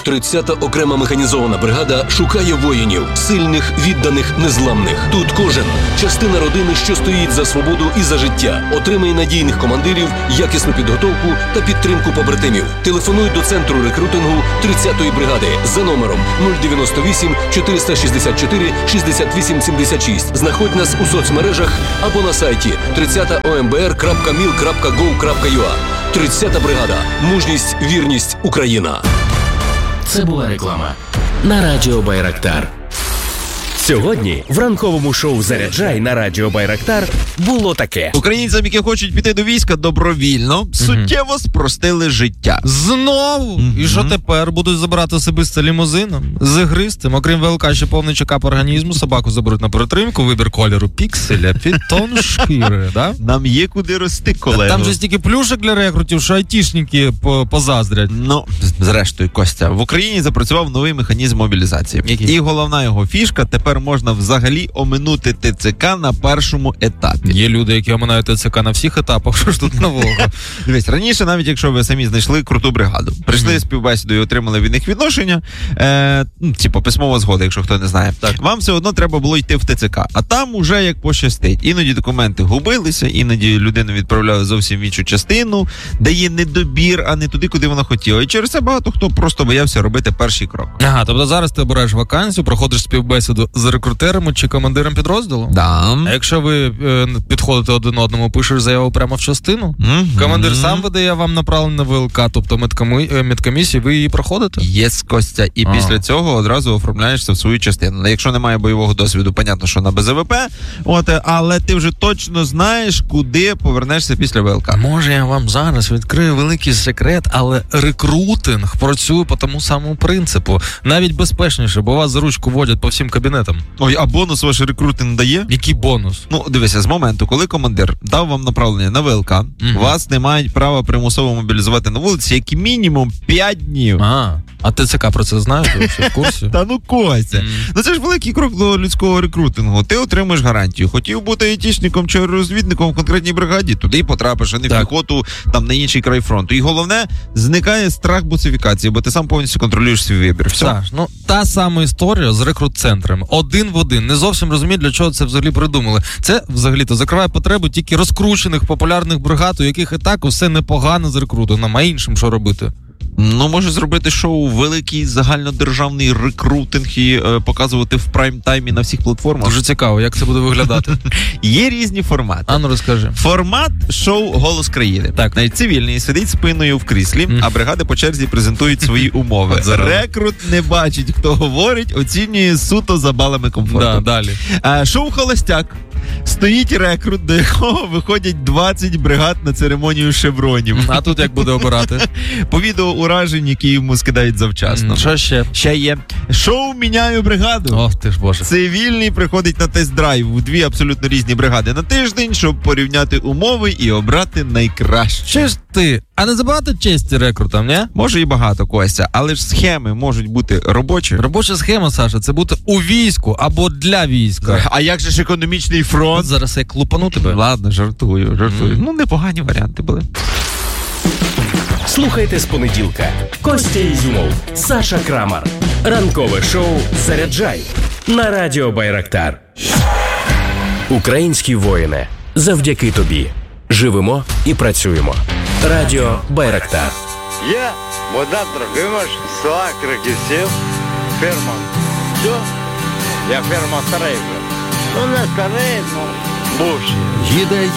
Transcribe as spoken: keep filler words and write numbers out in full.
тридцята окрема механізована бригада шукає воїнів, сильних, відданих, незламних. Тут кожен – частина родини, що стоїть за свободу і за життя. Отримай надійних командирів, якісну підготовку та підтримку побратимів. Телефонуй до центру рекрутингу тридцятої бригади за номером нуль дев'яносто вісім чотириста шістдесят чотири шістдесят вісім сімдесят шість. Знаходь нас у соцмережах або на сайті тридцять о ем бе ер крапка міл крапка гов крапка ю а. тридцята бригада. Мужність, вірність, Україна. Це була реклама на Радіо Байрактар. Сьогодні в ранковому шоу «Заряджай» на Радіо Байрактар було таке. Українцям, які хочуть піти до війська добровільно, mm-hmm. суттєво спростили життя. Знову? Mm-hmm. І що тепер? Будуть забирати себе з лімузином? З ігристим? Окрім ВЛК, ще повний чекап організму, собаку заберуть на перетримку, вибір кольору пікселя, підтон шкіри, да? Нам є куди рости, колего. Там же стільки плюшок для рекрутів, що айтішники позаздрять. Ну, зрештою, Костя, в Україні запрацював новий механізм мобілізації. Який? І головна його фішка – тепер можна взагалі оминути ТЦК на першому етапі. Є люди, які оминають ТЦК на всіх етапах, що ж тут нового? Дивись, раніше, навіть якщо ви самі знайшли круту бригаду, прийшли mm-hmm. співбесіду і отримали від них відношення, е, ну, типу, письмова згода, якщо хто не знає, так. Вам все одно треба було йти в ТЦК. А там уже як пощастить. Іноді документи губилися, іноді людину відправляли зовсім в іншу частину, де є недобір, а не туди, куди вона хотіла. І через це багато хто просто боявся робити перший крок. Ага, тобто зараз ти обираєш вакансію, проходиш співбесіду з рекрутером чи командиром підрозділу? Да. А якщо ви е, підходите один одному, пишеш заяву прямо в частину, mm-hmm. командир сам видає вам направлення на ВЛК, тобто медкомі... медкомісії, ви її проходите? Єс, Костя. І а. після цього одразу оформляєшся в свою частину. Якщо немає бойового досвіду, понятно, що на БЗВП, от, але ти вже точно знаєш, куди повернешся після ВЛК. Може, я вам зараз відкрию великий секрет, але рекрутинг працює по тому самому принципу. Навіть безпечніше, бо вас за ручку водять по всім кабінетам. Ой, а бонус ваш рекрутинг дає? Який бонус? Ну, дивися, з моменту, коли командир дав вам направлення на ВЛК, угу. вас не мають права примусово мобілізувати на вулиці, як мінімум п'ять днів. А, а ТЦК про це знає? Ви що, в курсі? Та ну, Костя. Mm. Ну це ж великий крок до людського рекрутингу. Ти отримаєш гарантію. Хотів бути айтішником чи розвідником в конкретній бригаді, туди й потрапиш, а не так. в піхоту, там на інший край фронту. І головне, зникає страх буцифікації, бо ти сам повністю контролюєш свій вибір. Все. Саш, ну та сама історія з рекрут-центрами. Один в один. Не зовсім розумію, для чого це взагалі придумали. Це взагалі-то закриває потребу тільки розкручених популярних бригад, у яких і так усе непогано з рекрутингом, а іншим що робити? Ну, може зробити шоу великий загальнодержавний рекрутинг і е, показувати в прайм-таймі на всіх платформах. Дуже цікаво, як це буде виглядати. Є різні формати. А ну розкажи. Формат шоу «Голос країни». Так. Навіть цивільний сидить спиною в кріслі, mm. а бригади по черзі презентують свої умови. Рекрут не бачить, хто говорить, оцінює суто за балами комфорту. Да, далі. А, шоу «Холостяк». Стоїть рекрут, до якого виходять двадцять бригад на церемонію шевронів. А тут як буде обирати? По відео уражень, які йому скидають завчасно. Що ще? Ще є. Шоу «Міняю бригаду». Ох ти ж, Боже. Цивільний приходить на тест-драйв у дві абсолютно різні бригади на тиждень, щоб порівняти умови і обрати найкраще. Чи ж ти? А не забагато честі рекрутам, не? Може і багато, Костя, але ж схеми можуть бути робочі. Робоча схема, Саша, це бути у війську або для війська. А як же ж економічний фронт? От зараз я клупану тебе. Ладно, жартую, жартую. Mm. Ну, непогані варіанти були. Слухайте з понеділка. Костя Ізюмов, Саша Крамар. Ранкове шоу «Заряджай» на Радіо Байрактар. Українські воїни, завдяки тобі. Живемо і працюємо. Радіо Байрактар. Я, Богдан Трохимович, села Криківців, ферма. Все? Я ферма старий. Ну, не старий, ну, бувший. Їде